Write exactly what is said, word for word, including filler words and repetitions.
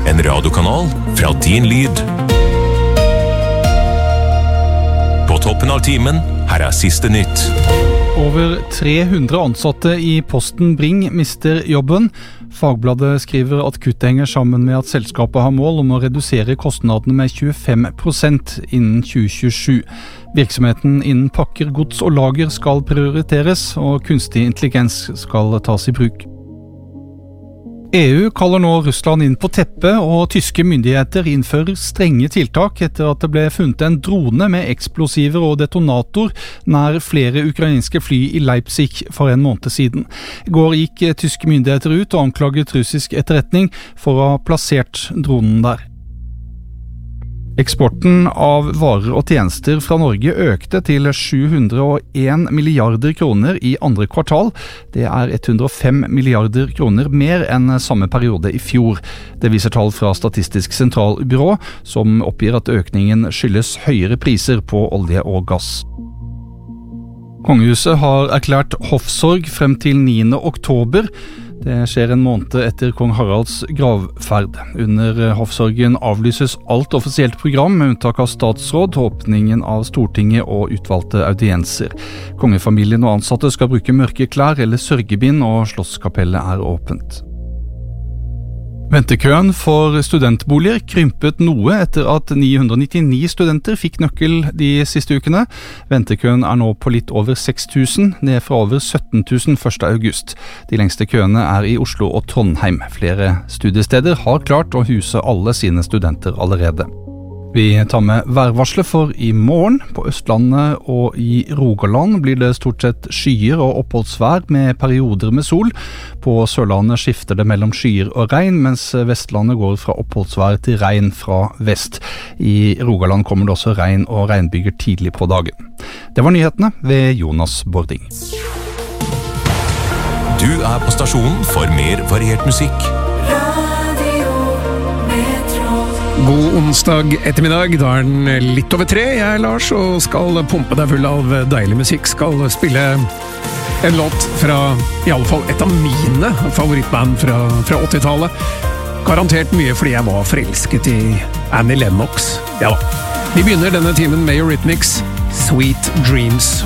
en radiokanal fra din lyd. På toppen av timen, her er siste nytt. Over tre hundre ansatte i Posten Bring mister jobben. Fagbladet skriver at kuttet henger sammen med at selskapet har mål om å redusere kostnadene med tjuefem prosent innen tjue tjuesju. Virksomheten innen pakker, gods og lager skal prioriteres, og kunstig intelligens skal tas i bruk. E U kaller nå Russland inn på teppet, og tyske myndigheter innfører strenge tiltak etter at det ble funnet en drone med eksplosiver og detonator nær flere ukrainske fly i Leipzig for en måned siden. I går gikk tyske myndigheter ut og anklaget russisk etterretning for å ha plassert dronen der. Eksporten av varer og tjenester fra Norge økte til sju hundre og en milliarder kroner i andre kvartal. Det er hundre og fem milliarder kroner mer enn samme periode i fjor. Det viser tall fra Statistisk sentralbyrå, som oppgir at økningen skyldes høyere priser på olje og gass. Kongehuset har erklært hoffsorg frem til niende oktober. Det skjer en måned etter kong Haralds gravferd. Under hoffsorgen avlyses alt offisielt program, med unntak av statsråd, åpningen av Stortinget og utvalgte audienser. Kongefamilien og ansatte skal bruke mørke klær eller sørgebind, og Slottskapellet er åpent. Ventekøen for studentboliger krympet noe etter at ni hundre og nittini studenter fikk nøkkel de siste ukene. Ventekøen er nå på litt over seks tusen, ned fra over sytten tusen første august. De lengste køene er i Oslo og Trondheim. Flere studiesteder har klart å huse alle sine studenter allerede. Vi tar med værvarslet for i morgen. På Østlandet og i Rogaland blir det stort sett skyer og oppholdsvær med perioder med sol. På Sørlandet skifter det mellom skyer og regn, mens Vestlandet går fra oppholdsvær til regn fra vest. I Rogaland kommer det også regn og regnbyger tidlig på dagen. Det var nyhetene ved Jonas Bording. Du er på stasjonen for mer variert musikk. God onsdag ettermiddag, da er den litt over tre. Jeg er Lars og skal pumpe deg full av deilig musikk. Skal spille en låt fra i alle fall et av mine favorittband fra, fra åttitallet. Garantert mye fordi jeg var forelsket i Annie Lennox. Ja da. Vi begynner denne timen med Eurythmics, Sweet Dreams.